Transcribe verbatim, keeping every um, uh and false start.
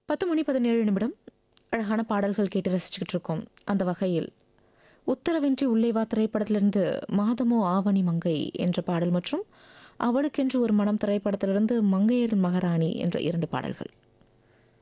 பத்து மணி பதினேழு நிமிடம். அழகான பாடல்கள் கேட்டு ரசிச்சுக்கிட்டு இருக்கோம். அந்த வகையில் உத்தரவின்றி உள்ளே வா திரைப்படத்திலிருந்து மாதமோ ஆவணி மங்கை என்ற பாடல் மற்றும் அவளுக்கென்று ஒரு மனம் திரைப்படத்திலிருந்து மங்கையர் மகாராணி என்ற இரண்டு பாடல்கள்.